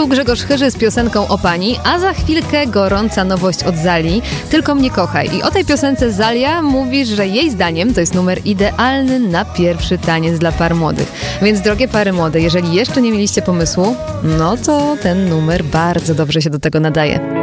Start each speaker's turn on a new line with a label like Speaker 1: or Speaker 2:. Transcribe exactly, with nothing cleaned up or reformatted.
Speaker 1: był Grzegorz Chyży z piosenką o pani, a za chwilkę gorąca nowość od Zali, Tylko mnie kochaj. I o tej piosence Zalia mówi, że jej zdaniem to jest numer idealny na pierwszy taniec dla par młodych. Więc drogie pary młode, jeżeli jeszcze nie mieliście pomysłu, no to ten numer bardzo dobrze się do tego nadaje.